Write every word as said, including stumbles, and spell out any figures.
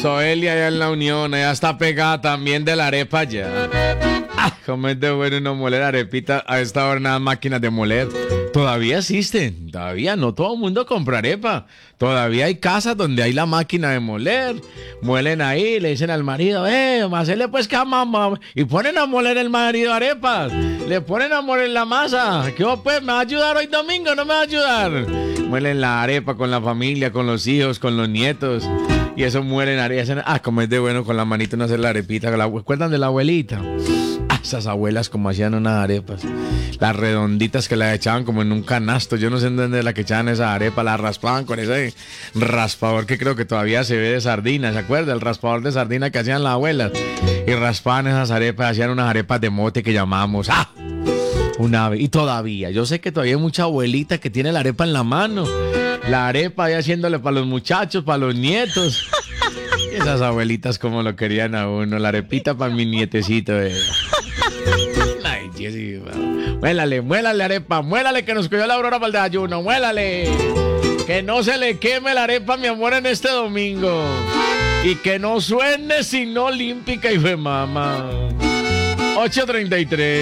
Soelia allá en la Unión, ella está pegada también de la arepa ya. Ah, cómo es de bueno no moler arepita a esta hora en las máquinas de moler. Todavía existen, todavía no todo el mundo compra arepa. Todavía hay casas donde hay la máquina de moler. Muelen ahí, le dicen al marido, eh, hacerle pues cama, y ponen a moler el marido arepas. Le ponen a moler la masa. ¿Qué va pues? ¿Me va a ayudar hoy domingo? ¿No me va a ayudar? Muelen la arepa con la familia, con los hijos, con los nietos. Y eso muelen arepas. Ah, como es de bueno con la manita no hacer la arepita. ¿Recuerdan de la abuelita? Ah, esas abuelas como hacían unas arepas. Las redonditas que las echaban como en un canasto. Yo no sé en dónde la que echaban esa arepa. La raspaban con ese raspador que creo que todavía se ve de sardina. ¿Se acuerda? El raspador de sardina que hacían las abuelas. Y raspaban esas arepas. Hacían unas arepas de mote que llamamos. ¡Ah! Una vez. Y todavía. Yo sé que todavía hay mucha abuelita que tiene la arepa en la mano. La arepa ahí haciéndole para los muchachos, para los nietos. Y esas abuelitas como lo querían a uno. La arepita para mi nietecito. Eh. Ay, Jessy. Muélale, muélale arepa. Muélale que nos cogió la aurora para el desayuno. Muélale. Que no se le queme la arepa, mi amor, en este domingo. Y que no suene sino olímpica y fue mamá. ocho treinta y tres.